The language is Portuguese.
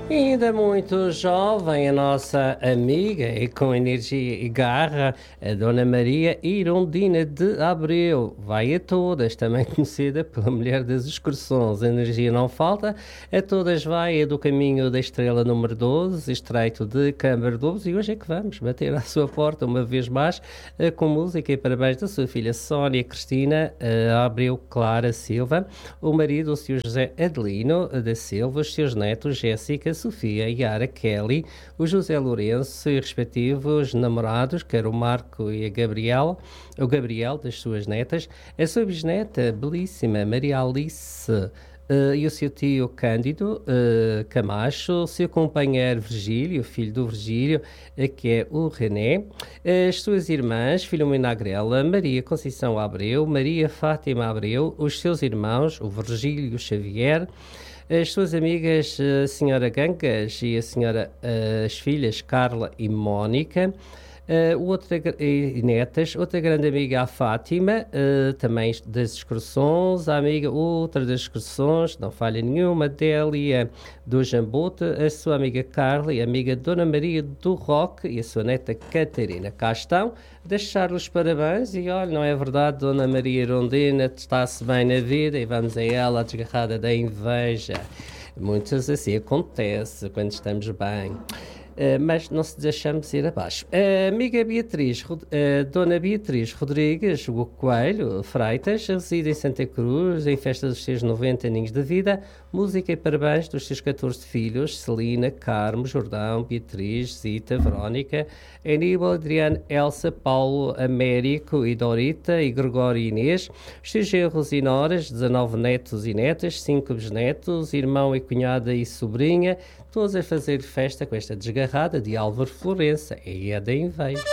Ainda muito jovem, a nossa amiga e com energia e garra, a Dona Maria Irondina de Abreu, vai a todas, também conhecida pela mulher das excursões. A energia não falta, a todas vai, é do caminho da estrela número 12, estreito de Câmara 12, e hoje é que vamos bater à sua porta uma vez mais, com música e parabéns da sua filha Sónia Cristina Abreu Clara Silva, o marido, o Sr. José Adelino da Silva, os seus netos Jéssica, Sofia, Yara, Kelly, o José Lourenço e respectivos namorados, quer o Marco e a Gabriel, o Gabriel das suas netas, a sua bisneta belíssima Maria Alice, e o seu tio Cândido Camacho, o seu companheiro Virgílio, filho do Virgílio, que é o René, as suas irmãs, Filomena Agrela, Maria Conceição Abreu, Maria Fátima Abreu, os seus irmãos, o Virgílio Xavier, as suas amigas, a senhora Gangas e a senhora, as filhas Carla e Mónica, e netas, outra grande amiga, a Fátima, também das excursões, a amiga, outra das excursões, não falha nenhuma, Délia do Jambote, a sua amiga Carla e a amiga Dona Maria do Roque e a sua neta Catarina. Cá estão, deixar os parabéns e olha, não é verdade, Dona Maria Irondina está-se bem na vida e vamos a ela, a desgarrada da inveja. Muitas assim acontece quando estamos bem. Mas não se deixamos ir abaixo. A amiga Beatriz, Dona Beatriz Rodrigues o Coelho Freitas, reside em Santa Cruz, em festa dos seus 90 aninhos de vida, música e parabéns dos seus 14 filhos, Celina, Carmo, Jordão, Beatriz, Zita, Verónica, Aníbal, Adriano, Elsa, Paulo, Américo e Dorita e Gregório e Inês, os seus genros e noras, 19 netos e netas, 5 bisnetos, irmão e cunhada e sobrinha, todos a fazer festa com esta desgarrada de Álvaro Florença, e é da inveja.